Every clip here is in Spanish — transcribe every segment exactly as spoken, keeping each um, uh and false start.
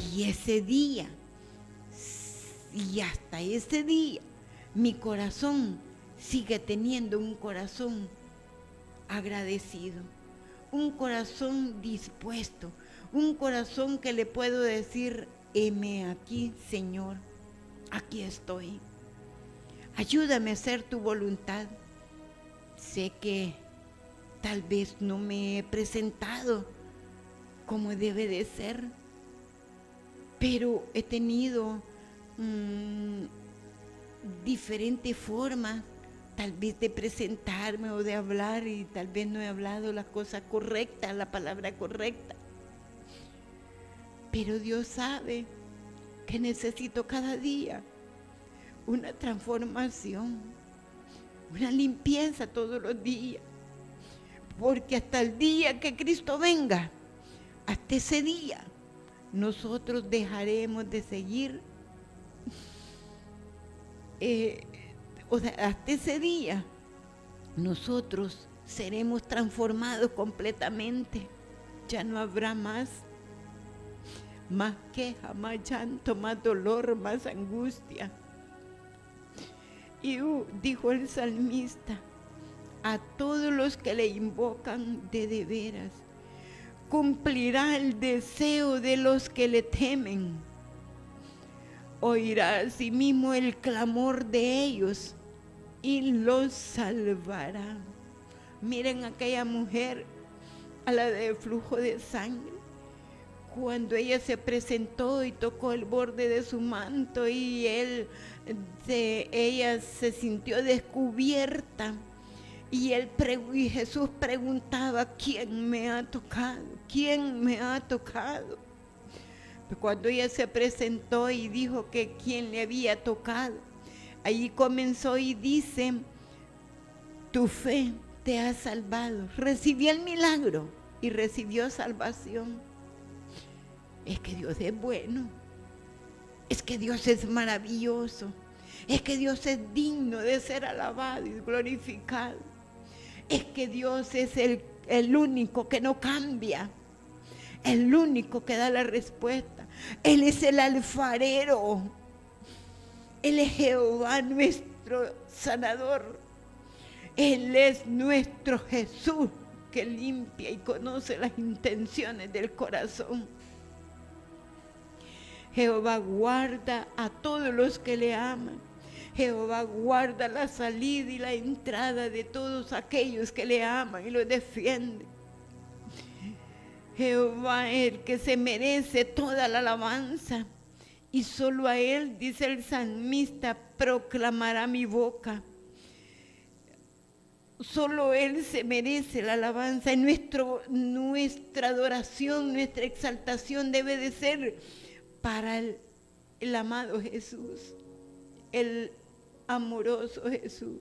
Y ese día, y hasta ese día, mi corazón sigue teniendo un corazón agradecido, un corazón dispuesto, un corazón que le puedo decir: heme aquí, Señor, aquí estoy. Ayúdame a hacer tu voluntad. Sé que tal vez no me he presentado como debe de ser, pero he tenido mmm, diferentes formas, tal vez de presentarme o de hablar, y tal vez no he hablado la cosa correcta, la palabra correcta. Pero Dios sabe que necesito cada día una transformación, una limpieza todos los días, porque hasta el día que Cristo venga, hasta ese día, nosotros dejaremos de seguir, eh, o sea, hasta ese día, nosotros seremos transformados completamente. Ya no habrá más, más queja, más llanto, más dolor, más angustia. Y uh, dijo el salmista: a todos los que le invocan de de veras, cumplirá el deseo de los que le temen. Oirá asimismo el clamor de ellos y los salvará. Miren aquella mujer, a la de flujo de sangre, cuando ella se presentó y tocó el borde de su manto, y él, de, ella se sintió descubierta, y, él, y Jesús preguntaba: ¿quién me ha tocado? ¿Quién me ha tocado? Cuando ella se presentó y dijo que quién le había tocado, allí comenzó y dice: tu fe te ha salvado. Recibió el milagro y recibió salvación. Es que Dios es bueno, es que Dios es maravilloso, es que Dios es digno de ser alabado y glorificado, es que Dios es el, el único que no cambia, el único que da la respuesta. Él es el alfarero, Él es Jehová nuestro sanador, Él es nuestro Jesús que limpia y conoce las intenciones del corazón. Jehová guarda a todos los que le aman. Jehová guarda la salida y la entrada de todos aquellos que le aman y lo defienden. Jehová es el que se merece toda la alabanza, y solo a Él, dice el salmista, proclamará mi boca. Solo Él se merece la alabanza, y nuestro, nuestra adoración, nuestra exaltación debe de ser para el, el amado Jesús, el amoroso Jesús,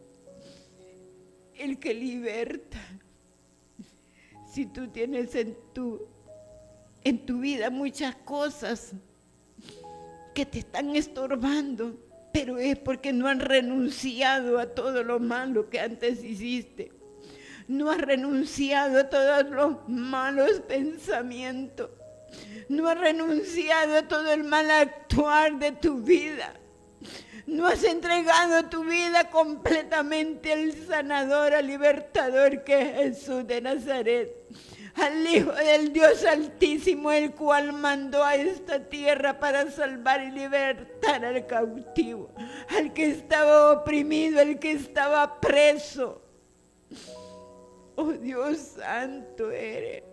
el que liberta. Si tú tienes en tu, en tu vida muchas cosas que te están estorbando, pero es porque no han renunciado a todo lo malo que antes hiciste. No has renunciado a todos los malos pensamientos. No has renunciado a todo el mal actuar de tu vida. No has entregado tu vida completamente al sanador, al libertador que es Jesús de Nazaret, al Hijo del Dios Altísimo, el cual mandó a esta tierra para salvar y libertar al cautivo, al que estaba oprimido, al que estaba preso. Oh Dios santo eres.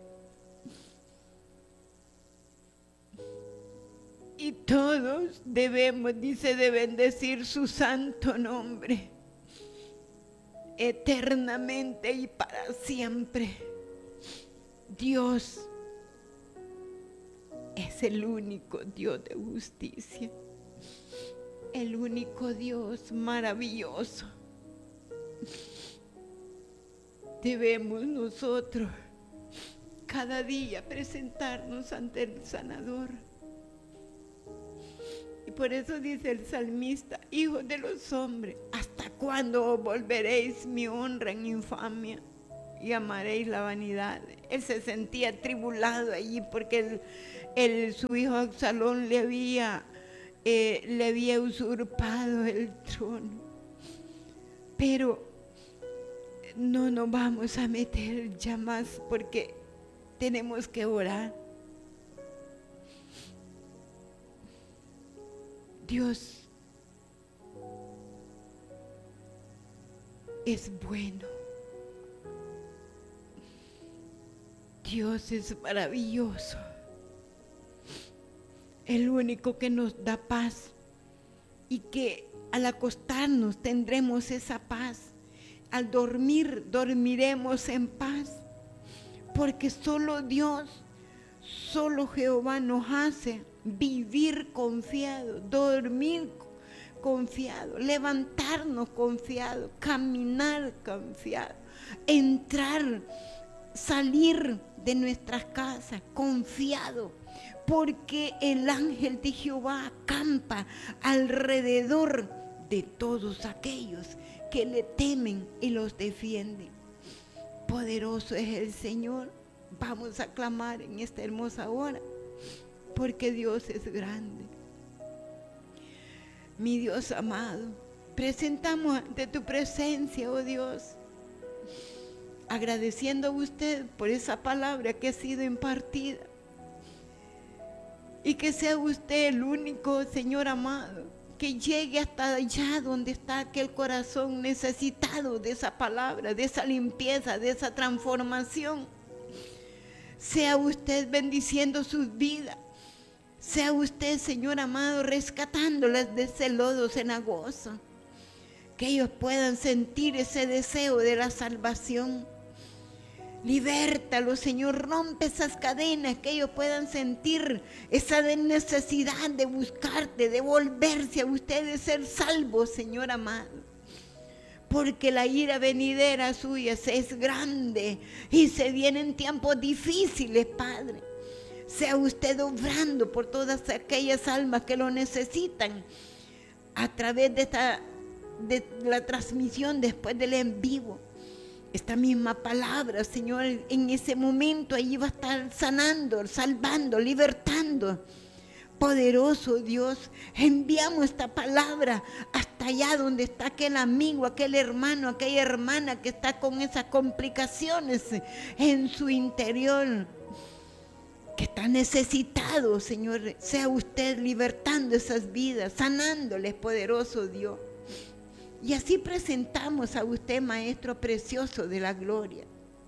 Y todos debemos, dice, de bendecir su santo nombre eternamente y para siempre. Dios es el único Dios de justicia, el único Dios maravilloso. Debemos nosotros cada día presentarnos ante el sanador. Y por eso dice el salmista: hijos de los hombres, ¿hasta cuándo volveréis mi honra en infamia? y amaréis la vanidad. Él se sentía atribulado allí porque el, el, su hijo Absalón le había, eh, le había usurpado el trono. Pero no nos vamos a meter ya más porque tenemos que orar. Dios es bueno. Dios es maravilloso. El único que nos da paz y que al acostarnos tendremos esa paz. Al dormir, dormiremos en paz. Porque solo Dios, solo Jehová nos hace vivir confiado, dormir confiado, levantarnos confiado, caminar confiado, entrar, salir de nuestras casas confiado, porque el ángel de Jehová acampa alrededor de todos aquellos que le temen y los defienden. Poderoso es el Señor. Vamos a clamar en esta hermosa hora, porque Dios es grande. Mi Dios amado, presentamos ante tu presencia, oh Dios, agradeciendo a usted por esa palabra que ha sido impartida. Y que sea usted el único, Señor amado, que llegue hasta allá donde está aquel corazón necesitado de esa palabra, de esa limpieza, de esa transformación. Sea usted bendiciendo sus vidas. Sea usted, Señor amado, rescatándolas de ese lodo cenagoso. Que ellos puedan sentir ese deseo de la salvación. Libértalos, Señor, rompe esas cadenas, que ellos puedan sentir esa necesidad de buscarte, de volverse a usted, de ser salvos, Señor amado. Porque la ira venidera suya es grande y se vienen tiempos difíciles, Padre. Sea usted obrando por todas aquellas almas que lo necesitan a través de esta de la transmisión después del en vivo. Esta misma palabra, Señor, en ese momento allí va a estar sanando, salvando, libertando. Poderoso Dios, enviamos esta palabra hasta allá donde está aquel amigo, aquel hermano, aquella hermana que está con esas complicaciones en su interior, que está necesitado, Señor. Sea usted libertando esas vidas, sanándoles, poderoso Dios. Y así presentamos a usted, Maestro precioso de la gloria.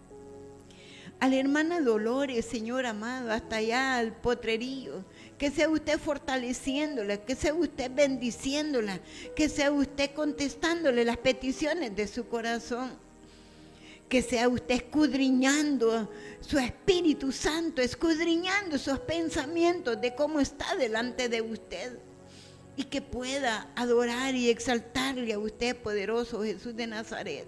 A la hermana Dolores, Señor amado, hasta allá al potrerillo. Que sea usted fortaleciéndola, que sea usted bendiciéndola, que sea usted contestándole las peticiones de su corazón. Que sea usted escudriñando su Espíritu Santo, escudriñando esos pensamientos de cómo está delante de usted. Y que pueda adorar y exaltarle a usted, poderoso Jesús de Nazaret.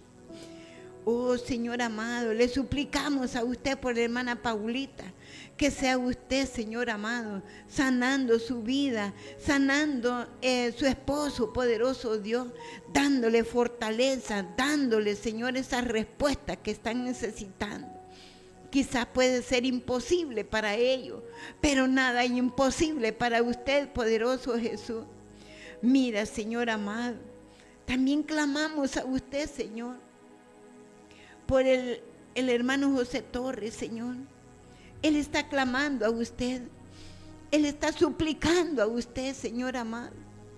Oh Señor amado, le suplicamos a usted por la hermana Paulita, que sea usted, Señor amado, sanando su vida, sanando eh, su esposo, poderoso Dios, dándole fortaleza, dándole, Señor, esas respuestas que están necesitando. Quizás puede ser imposible para ellos, pero nada es imposible para usted, poderoso Jesús. Mira, Señor amado, también clamamos a usted, Señor, por el, el hermano José Torres, Señor. Él está clamando a usted, él está suplicando a usted, Señor amado,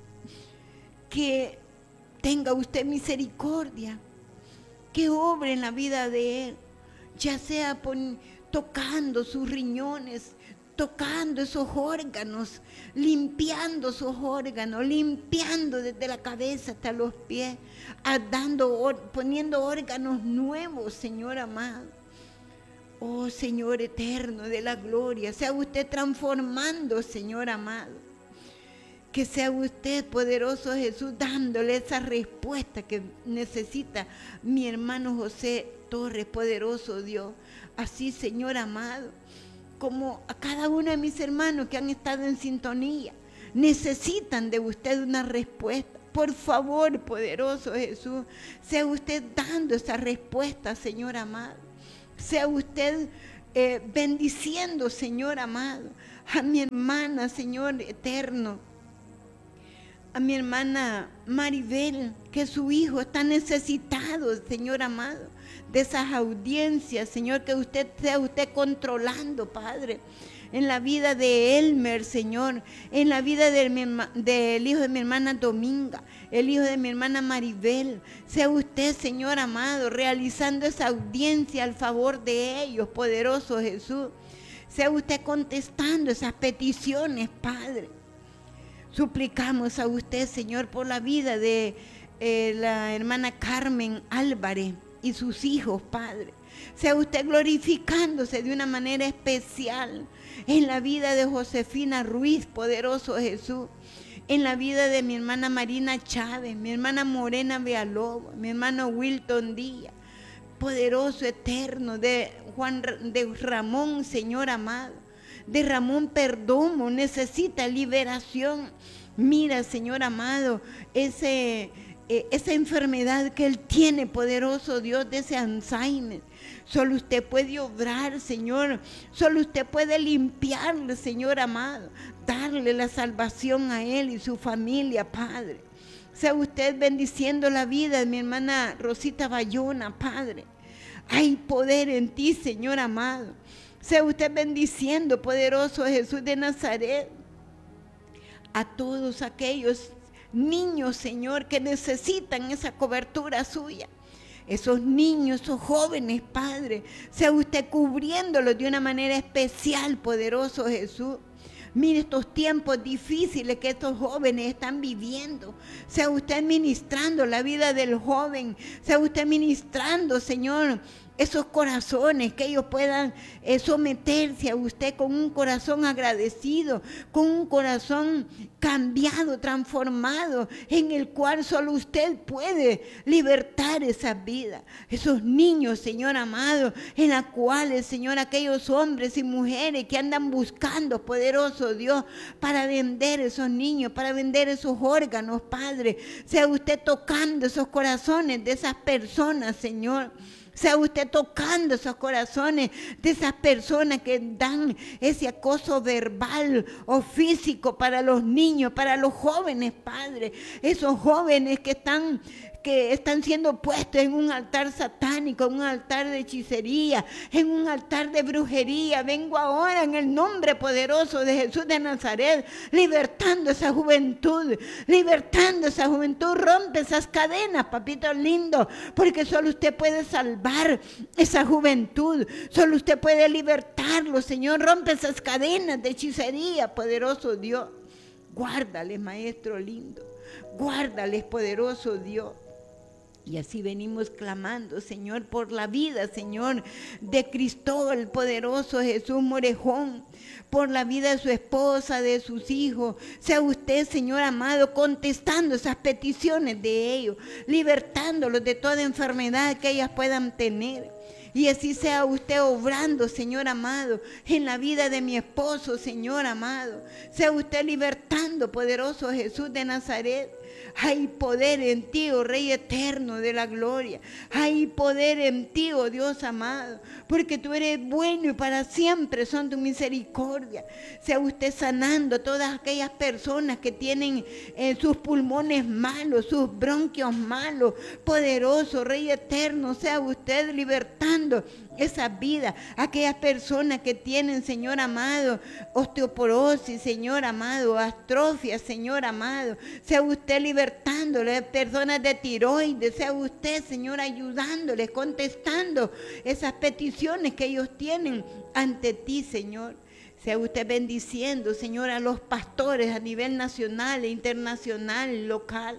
que tenga usted misericordia, que obre en la vida de él. Ya sea pon, tocando sus riñones, tocando esos órganos, limpiando esos órganos, limpiando desde la cabeza hasta los pies, dando, poniendo órganos nuevos, Señor amado. Oh Señor eterno de la gloria, sea usted transformando, Señor amado. Que sea usted, poderoso Jesús, dándole esa respuesta que necesita mi hermano José Torres, poderoso Dios. Así, Señor amado, como a cada uno de mis hermanos que han estado en sintonía, necesitan de usted una respuesta. Por favor, poderoso Jesús, sea usted dando esa respuesta, Señor amado. Sea usted eh, bendiciendo, Señor amado, a mi hermana, Señor eterno, a mi hermana Maribel, que su hijo está necesitado, Señor amado, de esas audiencias, Señor, que usted sea usted controlando, Padre, en la vida de Elmer, Señor, en la vida de mi, del hijo de mi hermana Dominga, el hijo de mi hermana Maribel. Sea usted, Señor amado, realizando esa audiencia al favor de ellos, poderoso Jesús. Sea usted contestando esas peticiones, Padre. Suplicamos a usted, Señor, por la vida de eh, la hermana Carmen Álvarez y sus hijos, Padre. Sea usted glorificándose de una manera especial en la vida de Josefina Ruiz, poderoso Jesús, en la vida de mi hermana Marina Chávez, mi hermana Morena Villalobos, mi hermano Wilton Díaz, poderoso eterno, de Juan, de Ramón, Señor amado, de Ramón Perdomo, necesita liberación. Mira, Señor amado, ese, eh, esa enfermedad que él tiene, poderoso Dios, de ese Alzheimer. Solo usted puede obrar, Señor. Solo usted puede limpiarle, Señor amado. Darle la salvación a él y su familia, Padre. Sea usted bendiciendo la vida de mi hermana Rosita Bayona, Padre. Hay poder en ti, Señor amado. Sea usted bendiciendo, poderoso Jesús de Nazaret, a todos aquellos niños, Señor, que necesitan esa cobertura suya. Esos niños, esos jóvenes, Padre, sea usted cubriéndolos de una manera especial, poderoso Jesús. Mire estos tiempos difíciles que estos jóvenes están viviendo. Sea usted ministrando la vida del joven. Sea usted ministrando, Señor, esos corazones, que ellos puedan eh, someterse a usted con un corazón agradecido, con un corazón cambiado, transformado, en el cual solo usted puede libertar esas vidas. Esos niños, Señor amado, en las cuales, Señor, aquellos hombres y mujeres que andan buscando, poderoso Dios, para vender esos niños, para vender esos órganos, Padre. Sea usted tocando esos corazones de esas personas, Señor. Sea usted tocando esos corazones de esas personas que dan ese acoso verbal o físico para los niños, para los jóvenes, Padre. Esos jóvenes que están, que están siendo puestos en un altar satánico, en un altar de hechicería, en un altar de brujería. Vengo ahora en el nombre poderoso de Jesús de Nazaret, libertando esa juventud, libertando esa juventud. Rompe esas cadenas, papito lindo, porque solo usted puede salvar esa juventud, solo usted puede libertarlo, Señor. Rompe esas cadenas de hechicería, poderoso Dios. Guárdales, Maestro lindo, guárdales, poderoso Dios. Y así venimos clamando, Señor, por la vida, Señor, de Cristóbal, poderoso Jesús Morejón, por la vida de su esposa, de sus hijos. Sea usted, Señor amado, contestando esas peticiones de ellos, libertándolos de toda enfermedad que ellas puedan tener. Y así sea usted obrando, Señor amado, en la vida de mi esposo, Señor amado. Sea usted libertando, poderoso Jesús de Nazaret. Hay poder en ti, oh Rey eterno de la gloria. Hay poder en ti, oh Dios amado, porque tú eres bueno y para siempre son tu misericordia. Sea usted sanando a todas aquellas personas que tienen eh, sus pulmones malos, sus bronquios malos. Poderoso Rey eterno, sea usted libertando esa vida, aquellas personas que tienen, Señor amado, osteoporosis, Señor amado, atrofia, Señor amado. Sea usted libertándole, personas de tiroides, sea usted, Señor, ayudándoles, contestando esas peticiones que ellos tienen ante ti, Señor. Sea usted bendiciendo, Señor, a los pastores a nivel nacional, internacional, local,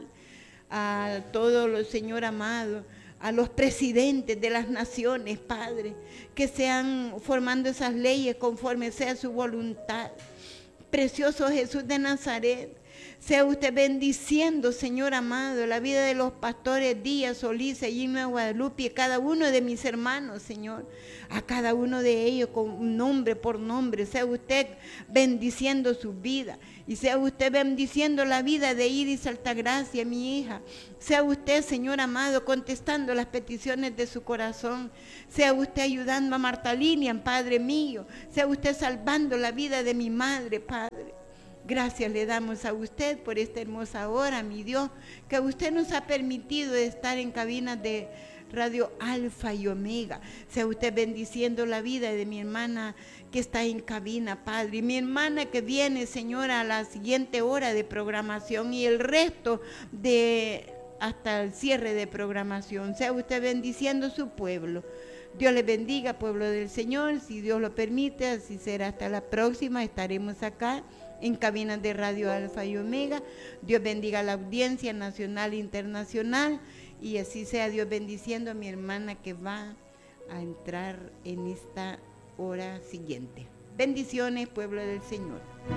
a todos los, Señor amado, a los presidentes de las naciones, Padre, que sean formando esas leyes conforme sea su voluntad. Precioso Jesús de Nazaret, Sea usted bendiciendo, Señor amado, la vida de los pastores Díaz, Solís, allí en Nueva Guadalupe, y cada uno de mis hermanos, Señor, a cada uno de ellos con nombre por nombre. Sea usted bendiciendo su vida, y sea usted bendiciendo la vida de Iris Altagracia, mi hija. Sea usted, Señor amado, contestando las peticiones de su corazón. Sea usted ayudando a Marta Lilian, Padre mío. Sea usted salvando la vida de mi madre, Padre. Gracias le damos a usted por esta hermosa hora, mi Dios, que usted nos ha permitido estar en cabinas de Radio Alfa y Omega. Sea usted bendiciendo la vida de mi hermana que está en cabina, Padre, y mi hermana que viene, Señora, a la siguiente hora de programación, y el resto de hasta el cierre de programación. Sea usted bendiciendo su pueblo. Dios le bendiga, pueblo del Señor. Si Dios lo permite, así será. Hasta la próxima. Estaremos acá en cabinas de Radio Alfa y Omega. Dios bendiga a la audiencia nacional e internacional, y así sea. Dios bendiciendo a mi hermana que va a entrar en esta hora siguiente. Bendiciones, pueblo del Señor.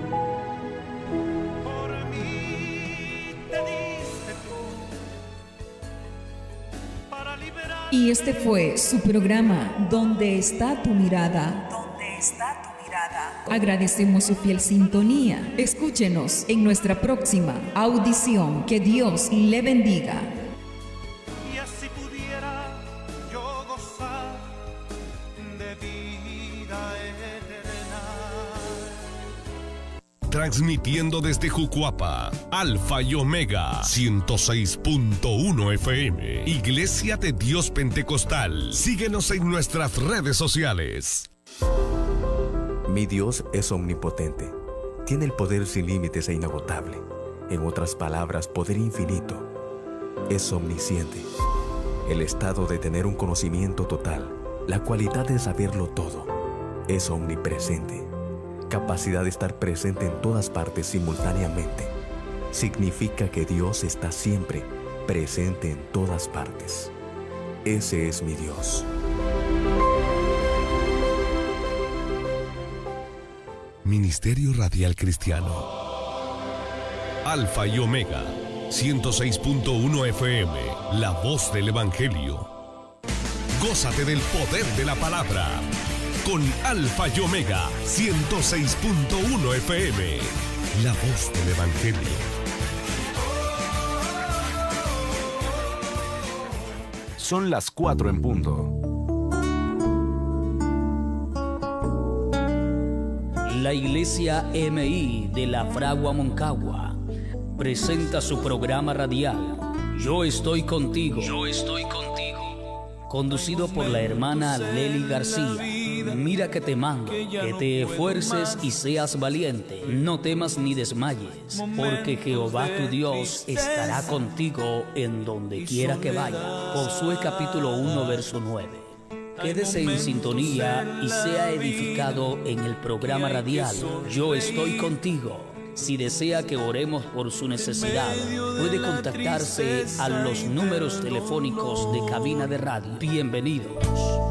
Por mí te diste tú para liberar. Y este fue su programa ¿Dónde está tu mirada? ¿Dónde está tu mirada? Agradecemos su fiel sintonía. Escúchenos en nuestra próxima audición. Que Dios le bendiga. Y así pudiera yo gozar de vida eterna. Transmitiendo desde Jucuapa, Alfa y Omega, ciento seis punto uno F M, Iglesia de Dios Pentecostal. Síguenos en nuestras redes sociales. Mi Dios es omnipotente, tiene el poder sin límites e inagotable. En otras palabras, poder infinito. Es omnisciente, el estado de tener un conocimiento total, la cualidad de saberlo todo. Es omnipresente, capacidad de estar presente en todas partes simultáneamente. Significa que Dios está siempre presente en todas partes. Ese es mi Dios. Ministerio Radial Cristiano. Alfa y Omega, ciento seis punto uno F M, la voz del Evangelio. Gózate del poder de la palabra con Alfa y Omega, ciento seis punto uno F M, la voz del Evangelio. Son las cuatro en punto. La Iglesia M I de la Fragua Moncagua presenta su programa radial Yo estoy contigo. Yo estoy contigo. Conducido por la hermana Lely García. Mira que te mando, que te esfuerces y seas valiente. No temas ni desmayes, porque Jehová tu Dios estará contigo en donde quiera que vaya. Josué capítulo uno, verso nueve. Quédese en sintonía y sea edificado en el programa radial Yo estoy contigo. Si desea que oremos por su necesidad, puede contactarse a los números telefónicos de cabina de radio. Bienvenidos.